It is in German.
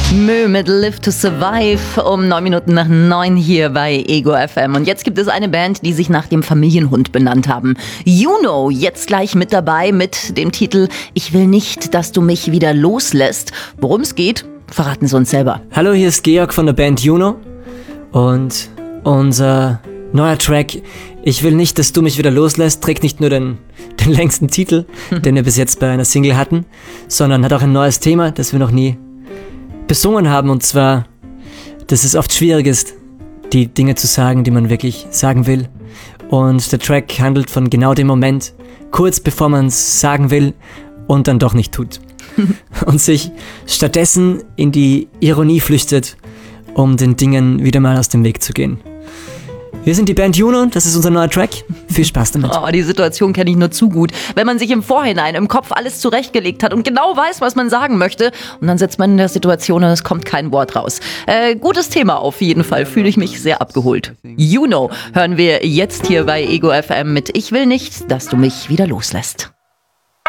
Mö mit Live to Survive um 9 Minuten nach 9 hier bei Ego FM. Und jetzt gibt es eine Band, die sich nach dem Familienhund benannt haben. Juno, jetzt gleich mit dabei mit dem Titel Ich will nicht, dass du mich wieder loslässt. Worum es geht, verraten sie uns selber. Hallo, hier ist Georg von der Band Juno und unser neuer Track Ich will nicht, dass du mich wieder loslässt trägt nicht nur den längsten Titel, den wir bis jetzt bei einer Single hatten, sondern hat auch ein neues Thema, das wir noch nie besungen haben, und zwar, dass es oft schwierig ist, die Dinge zu sagen, die man wirklich sagen will. Und der Track handelt von genau dem Moment, kurz bevor man es sagen will und dann doch nicht tut. Und sich stattdessen in die Ironie flüchtet, um den Dingen wieder mal aus dem Weg zu gehen. Wir sind die Band Juno, das ist unser neuer Track. Viel Spaß damit. Oh, die Situation kenne ich nur zu gut. Wenn man sich im Vorhinein im Kopf alles zurechtgelegt hat und genau weiß, was man sagen möchte, und dann sitzt man in der Situation und es kommt kein Wort raus. Gutes Thema auf jeden Fall, fühle ich mich sehr abgeholt. Juno hören wir jetzt hier bei Ego FM mit Ich will nicht, dass du mich wieder loslässt.